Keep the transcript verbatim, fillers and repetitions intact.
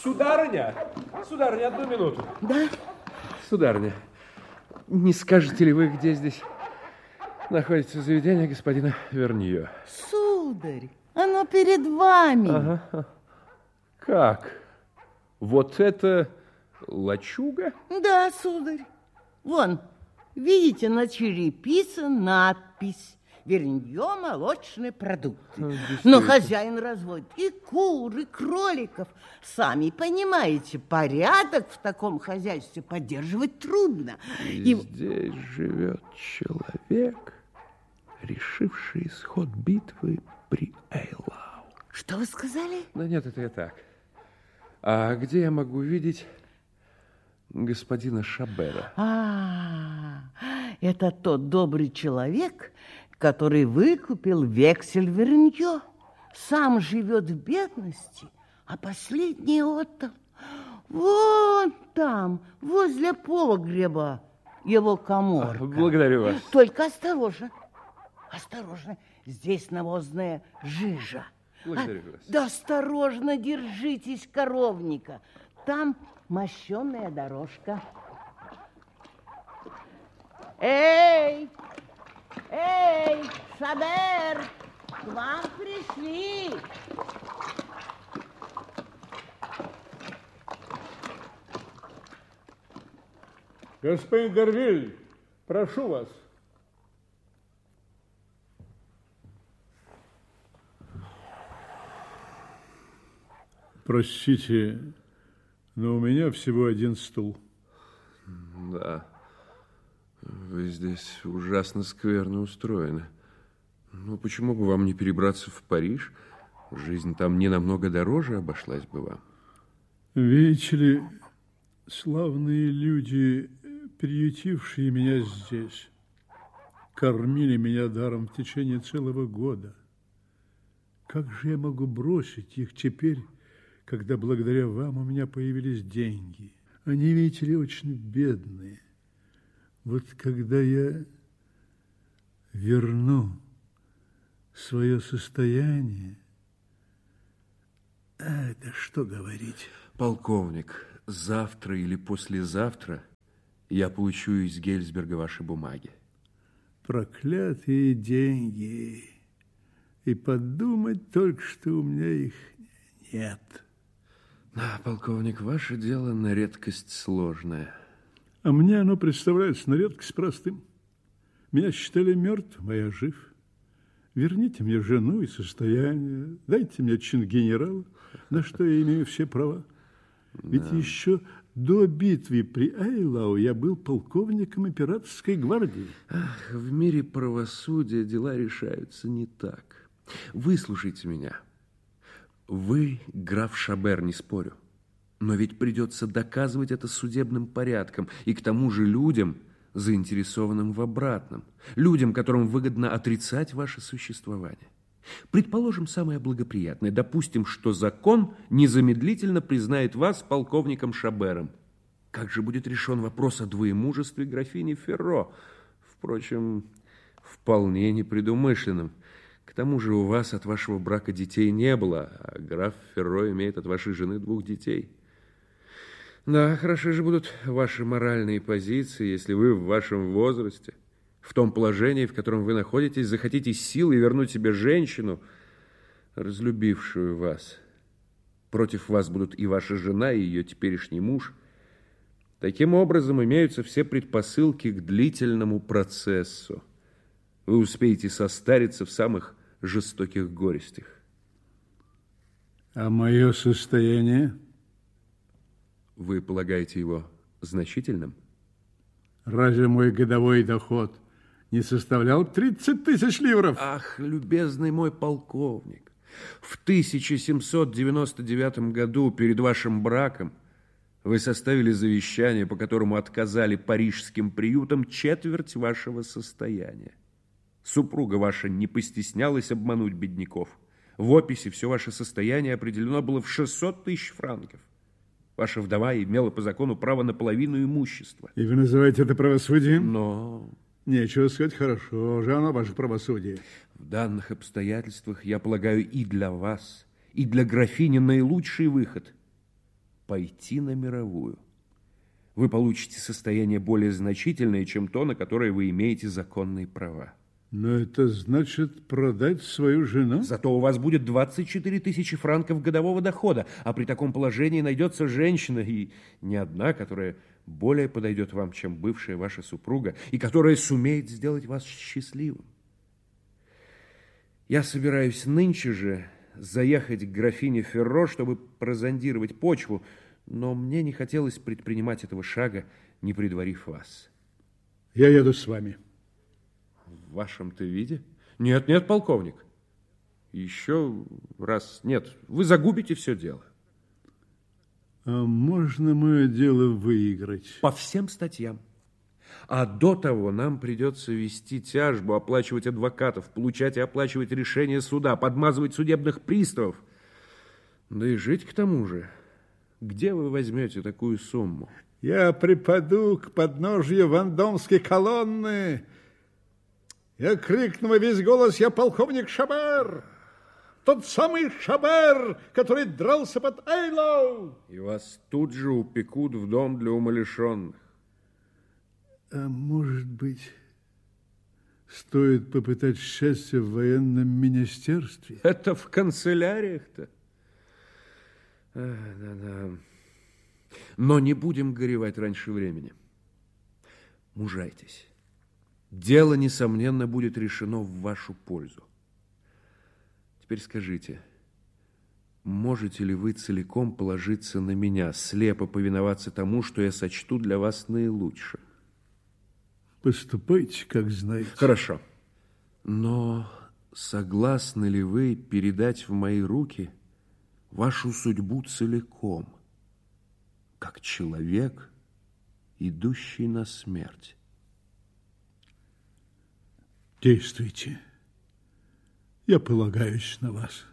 Сударыня, сударыня, одну минуту. Да? Сударыня, не скажете ли вы, где здесь находится заведение господина Вернье? Сударь, оно перед вами. Ага. Как? Вот это лачуга? Да, сударь. Вон, видите, на черепице надпись «Вернье молочные продукты». Но хозяин разводит и кур, и кроликов. Сами понимаете, порядок в таком хозяйстве поддерживать трудно. И, и... здесь живет человек, решивший исход битвы при Эйлау. Что вы сказали? Да нет, это я так. А где я могу видеть господина Шабера? А, это тот добрый человек, который выкупил вексель Вернье. Сам живет в бедности, а последний отдал. Вон там, возле погреба, его каморка. А, благодарю вас. Только осторожно, осторожно, здесь навозная жижа. Благодарю вас. Да осторожно держитесь коровника. Там мощеная дорожка. Эй! Эй, Шабер! К вам пришли! Господин Гарвиль, прошу вас. Простите, но у меня всего один стул. Да, вы здесь ужасно скверно устроены. Ну, почему бы вам не перебраться в Париж? Жизнь там не намного дороже обошлась бы вам. Видите ли, славные люди, приютившие меня здесь, кормили меня даром в течение целого года. Как же я могу бросить их теперь, когда благодаря вам у меня появились деньги? Они, видите ли, очень бедные. Вот когда я верну свое состояние, а, да что говорить. Полковник, завтра или послезавтра я получу из Гельсберга ваши бумаги. Проклятые деньги. И подумать только, что у меня их нет. Да, полковник, ваше дело на редкость сложное. А мне оно представляется на редкость простым. Меня считали мертвым, а я жив. Верните мне жену и состояние, дайте мне чин генерала, на что я имею все права. Ведь да. еще до битвы при Эйлау я был полковником императорской гвардии. Ах, в мире правосудия дела решаются не так. Выслушайте меня. Вы, граф Шабер, не спорю, но ведь придется доказывать это судебным порядком и к тому же людям, заинтересованным в обратном, людям, которым выгодно отрицать ваше существование. Предположим, самое благоприятное. Допустим, что закон незамедлительно признает вас полковником Шабером. Как же будет решен вопрос о двоемужестве графини Ферро? Впрочем, вполне непредумышленным. К тому же у вас от вашего брака детей не было, а граф Ферро имеет от вашей жены двух детей. Да, хороши же будут ваши моральные позиции, если вы в вашем возрасте, в том положении, в котором вы находитесь, захотите силой вернуть себе женщину, разлюбившую вас. Против вас будут и ваша жена, и ее теперешний муж. Таким образом, имеются все предпосылки к длительному процессу. Вы успеете состариться в самых жестоких горестях. А мое состояние? Вы полагаете его значительным? Разве мой годовой доход не составлял тридцать тысяч ливров? Ах, любезный мой полковник, в тысяча семьсот девяносто девятом году перед вашим браком вы составили завещание, по которому отказали парижским приютам четверть вашего состояния. Супруга ваша не постеснялась обмануть бедняков. В описи все ваше состояние определено было в шестьсот тысяч франков. Ваша вдова имела по закону право на половину имущества. И вы называете это правосудием? Но... Нечего сказать, хорошо же оно, ваше правосудие. В данных обстоятельствах, я полагаю, и для вас, и для графини наилучший выход пойти на мировую. Вы получите состояние более значительное, чем то, на которое вы имеете законные права. Но это значит продать свою жену? Зато у вас будет двадцать четыре тысячи франков годового дохода, а при таком положении найдется женщина, и не одна, которая более подойдет вам, чем бывшая ваша супруга, и которая сумеет сделать вас счастливым. Я собираюсь нынче же заехать к графине Ферро, чтобы прозондировать почву, но мне не хотелось предпринимать этого шага, не предварив вас. Я еду с вами. В вашем-то виде? Нет, нет, полковник. Еще раз нет. Вы загубите все дело. А можно мое дело выиграть? По всем статьям. А до того нам придется вести тяжбу, оплачивать адвокатов, получать и оплачивать решения суда, подмазывать судебных приставов. Да и жить к тому же. Где вы возьмете такую сумму? Я припаду к подножью Вандомской колонны. Я крикну во весь голос: я полковник Шабер! Тот самый Шабер, который дрался под Эйлоу! И вас тут же упекут в дом для умалишенных. А может быть, стоит попытать счастье в военном министерстве? Это в канцеляриях-то? Да-да. Но не будем горевать раньше времени. Мужайтесь. Дело, несомненно, будет решено в вашу пользу. Теперь скажите, можете ли вы целиком положиться на меня, слепо повиноваться тому, что я сочту для вас наилучшим? Поступайте, как знаете. Хорошо. Но согласны ли вы передать в мои руки вашу судьбу целиком, как человек, идущий на смерть? Действуйте. Я полагаюсь на вас.